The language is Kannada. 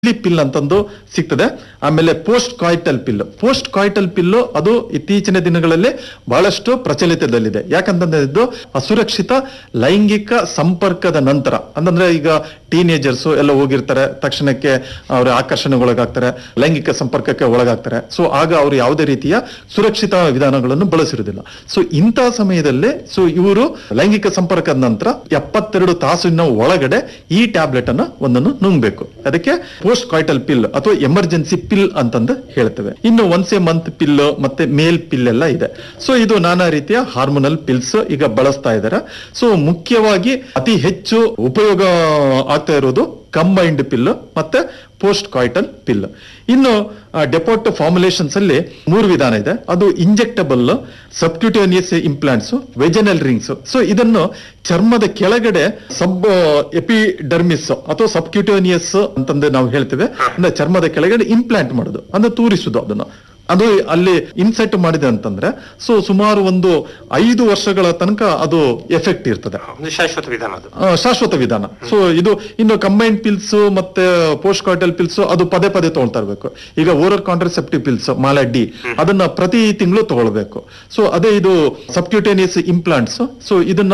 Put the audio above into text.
ಪಿಲ್ ಅಂತಂದು ಸಿಗ್ತದೆ. ಆಮೇಲೆ ಪೋಸ್ಟ್ ಕಾಯಿಟಲ್ ಪಿಲ್ಲು ಅದು ಇತ್ತೀಚಿನ ದಿನಗಳಲ್ಲಿ ಬಹಳಷ್ಟು ಪ್ರಚಲಿತದಲ್ಲಿದೆ. ಯಾಕಂತಂದ್ರೆ ಇದು ಅಸುರಕ್ಷಿತ ಲೈಂಗಿಕ ಸಂಪರ್ಕದ ನಂತರ, ಅಂತಂದ್ರೆ ಈಗ ಟೀನೇಜರ್ಸ್ ಎಲ್ಲ ಹೋಗಿರ್ತಾರೆ, ತಕ್ಷಣಕ್ಕೆ ಅವರ ಆಕರ್ಷಣೆಗೊಳಗಾಗ್ತಾರೆ, ಲೈಂಗಿಕ ಸಂಪರ್ಕಕ್ಕೆ ಒಳಗಾಗ್ತಾರೆ. ಸೊ ಆಗ ಅವರು ಯಾವುದೇ ರೀತಿಯ ಸುರಕ್ಷಿತ ವಿಧಾನಗಳನ್ನು ಬಳಸಿರುವುದಿಲ್ಲ. ಸೊ ಇಂತಹ ಸಮಯದಲ್ಲಿ ಇವರು ಲೈಂಗಿಕ ಸಂಪರ್ಕದ ನಂತರ 72 ತಾಸಿನ ಒಳಗಡೆ ಈ ಟ್ಯಾಬ್ಲೆಟ್ ಅನ್ನ ಒಂದನ್ನು ನುಂಗ್ಬೇಕು. ಅದಕ್ಕೆ ಪೋಸ್ಟ್ ಕಾಯಿಟಲ್ ಪಿಲ್ ಅಥವಾ ಎಮರ್ಜೆನ್ಸಿ ಪಿಲ್ ಅಂತಂದು ಹೇಳ್ತೇವೆ. ಇನ್ನು ಒನ್ಸ್ ಎ ಮಂತ್ ಪಿಲ್ ಮತ್ತೆ ಮೇಲ್ ಪಿಲ್ ಎಲ್ಲ ಇದೆ. ಸೊ ಇದು ನಾನಾ ರೀತಿಯ ಹಾರ್ಮೋನಲ್ ಪಿಲ್ಸ್ ಈಗ ಬಳಸ್ತಾ ಇದ್ದಾರೆ. ಸೊ ಮುಖ್ಯವಾಗಿ ಅತಿ ಹೆಚ್ಚು ಉಪಯೋಗ ಆಗ್ತಾ ಇರೋದು ಕಂಬೈನ್ಡ್ ಪಿಲ್ ಮತ್ತೆ ಪೋಸ್ಟ್ ಕಾಯಿಟಲ್ ಪಿಲ್. ಇನ್ನು ಡೆಪೋಟ್ ಫಾರ್ಮುಲೇಷನ್ಸ್ ಅಲ್ಲಿ 3 ವಿಧಾನ ಇದೆ. ಅದು injectable, subcutaneous implants, vaginal rings. So ಇದನ್ನು ಚರ್ಮದ ಕೆಳಗಡೆ ಸಬ್ ಎಪಿಡರ್ಮಿಸ್ ಅಥವಾ ಸಬ್ಕ್ಯೂಟೇನಿಯಸ್ ಅಂತಂದು ನಾವು ಹೇಳ್ತೇವೆ. ಅಂದ್ರೆ ಚರ್ಮದ ಕೆಳಗಡೆ ಇಂಪ್ಲಾಂಟ್ ಮಾಡೋದು ಅಂದ್ರೆ ತೂರಿಸುದು, ಅದು ಅಲ್ಲಿ ಇನ್ಸೆಟ್ ಮಾಡಿದೆ ಅಂತಂದ್ರೆ ಸೊ ಸುಮಾರು ಒಂದು 5 ವರ್ಷಗಳ ತನಕ ಅದು ಎಫೆಕ್ಟ್ ಇರ್ತದೆ. ಶಾಶ್ವತ ವಿಧಾನ. ಸೊ ಇದು ಇನ್ನು ಕಂಬೈನ್ಡ್ ಪಿಲ್ಸ್ ಮತ್ತೆ ಪೋಸ್ಟ್ ಕಾಯಿಟಲ್ ಪಿಲ್ಸ್ ಅದು ಪದೇ ತಗೊಳ್ತಾ ಇರ್ಬೇಕು. ಈಗ oral contraceptive pills Mala D ಅದನ್ನ ಪ್ರತಿ ತಿಂಗಳು ತಗೊಳ್ಬೇಕು. ಸೊ ಅದೇ ಇದು ಸಬ್ಕ್ಯೂಟೇನಿಯಸ್ ಇಂಪ್ಲಾಂಟ್ಸ್. ಸೊ ಇದನ್ನ